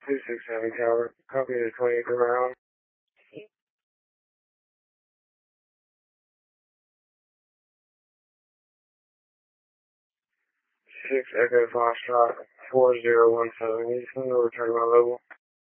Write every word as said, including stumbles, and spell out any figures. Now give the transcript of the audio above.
two six seven Tower, copy the twentieth around. six Echo Foxtrot, four zero one seven, can you send the return to my level?